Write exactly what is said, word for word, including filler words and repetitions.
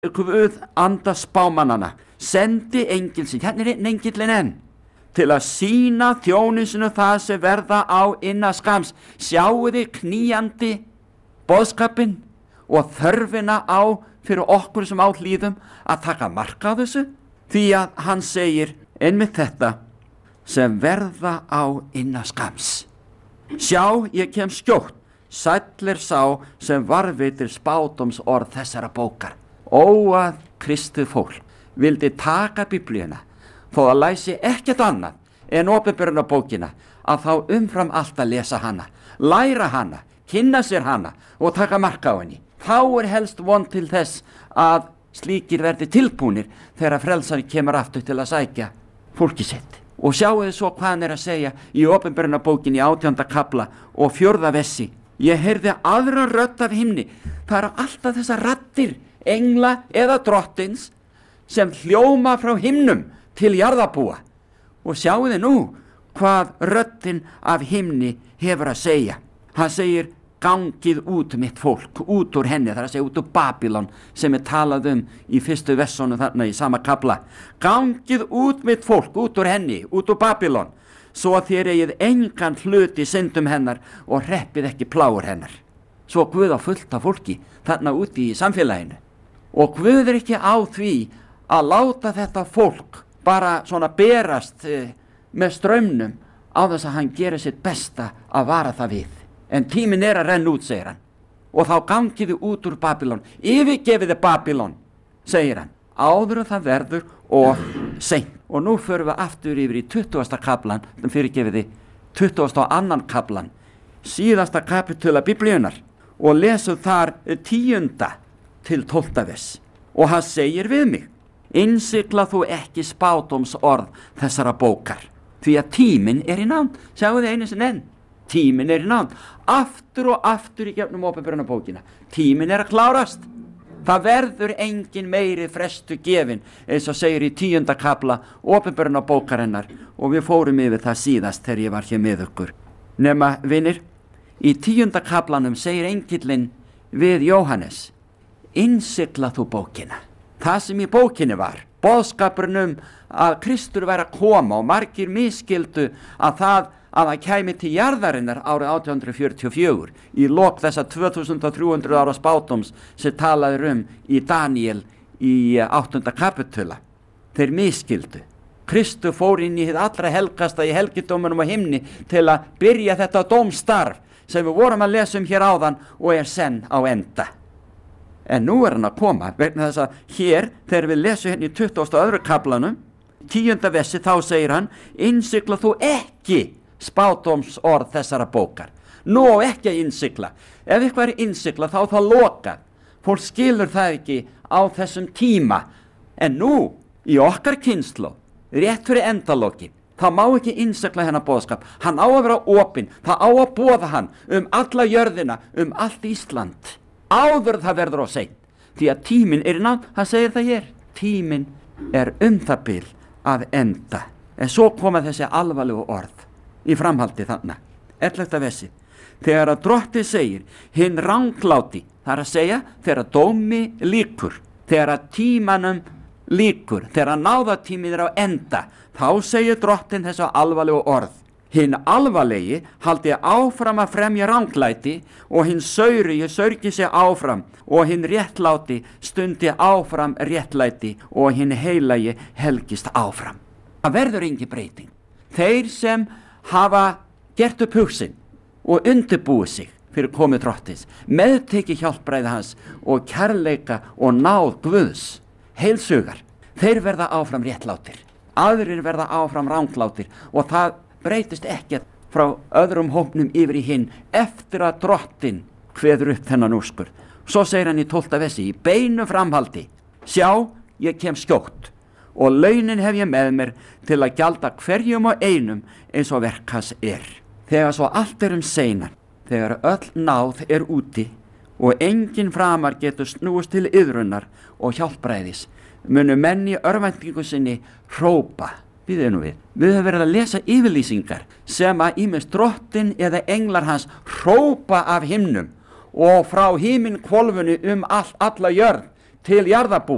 Guð anda spámannana sendi engil sinn, hérna er einn engillinn enn, til að sýna þjónusinu það sem verða á innan skams. Sjáuði knýjandi boðskapinn og þörfina á fyrir okkur sem á hlýðum að taka mark á þessu, því að hann segir einmitt þetta, sem verða á innan skams. Sjá, ég kem skjótt, sæll er sá sem varðveitir spádóms orð þessara bókar. Ó að kristið fólk vildi taka Biblíuna þó að læsi ekkert annað en opinberunarbókina, að þá umfram allt að lesa hana, læra hana, kynna sér hana og taka mark á henni. Þá er helst von til þess að slíkir verði tilbúnir þegar frelsari kemur aftur til að sækja fólki sitt. Og sjáu þið svo hvað hann er að segja í opinberunarbókinni átjánda kafla og fjórða vessi. Ég heyrði aðra rödd af himni. Það eru alltaf þessar raddir, engla eða drottins, sem hljóma frá himnum til jarðarbúa. Og sjáu þið nú hvað röddin af himni hefur að segja. Hann segir, gangið út mitt fólk, út úr henni, það er að segja út úr Babylon, sem er talað um í fyrstu versónu þarna í sama kafla. Gangið út mitt fólk, út úr henni, út úr Babylon, svo að þér eigið engan hlut í syndum hennar og hreppið ekki plágur hennar. Svo Guð á fullt af fólki þarna úti í samfélaginu. Og Guð er ekki á því að láta þetta fólk bara svona berast með straumnum á þess að hann gerir sitt besta að vara það við. En tíminn er að renna út, segir hann. Og þá gangiði út úr Babylon, yfirgefiði Babylon, segir hann. Áður en það verður og seint. Og nú förum við aftur yfir í tuttugasta kaflan, fyrirgefiði tuttugasta og annan kaflan, síðasta kapitula Biblíunar, og lesum þar tíunda til tólfta vers. Og hann segir við mig, innsigla þú ekki spádóms orð þessara bókar, því að tíminn er í nánd. Sjáu þið einu sinni enn, tíminn er í nánd. Aftur og aftur í gegnum opinberunarbókina. Tíminn er að klárast. Það verður engin meiri frestu gefin, eins og segir í tíunda kafla opinberunarbókarinnar, og við fórum yfir það síðast þegar ég var hér með ykkur. Nema, vinir, í tíunda kaflanum segir engillinn við Jóhannes, innsigla þú bókina. Það sem í bókinni var, boðskapurinn um að Kristur væri að koma, og margir misskildu að það að það kæmi til jarðarinnar árið átján hundruð fjörutíu og fjögur í lok þessa tvö þúsund þrjú hundruð ára spádóms sem talaður um í Daniel í áttunda kapitula. Þeir misskildu. Kristur fór inn í hið allra helgasta í helgidómunum á himni til að byrja þetta dómstarf sem við vorum að lesa um hér áðan og er senn á enda. En nú er hann að koma vegna þess að hér, þegar við lesum hérna í tuttugasta og öðru kaflanum, tíunda vessi, þá segir hann, innsigla þú ekki spádóms orð þessara bókar. Nú á ekki að innsigla. Ef eitthvað er innsigla þá þá lokað. Fólk skilur það ekki á þessum tíma. En nú, í okkar kynslóð, rétt fyrir endalokin, það má ekki innsigla hennar boðskap. Hann á að vera opinn. Það á að boða hann um alla jörðina, um allt Ísland. Áður það verður á seint. Því að tíminn er innan, hann segir það hér. Tíminn er um það bil að enda. En svo koma þessi alvarlegu orð í framhaldi þarna, ellefta vessi. Þegar að drottið segir, hinn rangláti, það er að segja, þegar að dómi líkur, þegar að tímanum líkur, þegar að náðatíminn er á enda, þá segir drottin þessu alvarlegu orð. Hinn alvarlegi haldi áfram að fremja ranglæti og hinn sauri saurgi sig áfram og hinn réttláti stundi áfram réttlæti og hinn heilagi helgist áfram. Það verður engin breyting. Þeir sem hafa gert upp hugsin og undirbúið sig fyrir komið drottins, meðteki hjálpræði hans og kærleika og náð Guðs, heilsugar, þeir verða áfram réttlátir, aðrir verða áfram ranglátir og það breytist ekkert frá öðrum hópnum yfir í hinn eftir að drottin kveður upp þennan úrskurð. Svo segir hann í tólfta vessi, í beinu framhaldi, sjá, ég kem skjótt og launin hef ég með mér til að gjalda hverjum og einum eins og verk hans er. Þegar svo allt er um seinan, þegar öll náð er úti og engin framar getur snúist til iðrunar og hjálpræðis, munu menn í örvæntingu sinni hrópa. Við erum við. Við höfum verið að lesa yfirlýsingar sem að ýmist drottin eða englar hans hrópa af himnum og frá himin hvolfunni um all, alla jörð til jarðarbúa.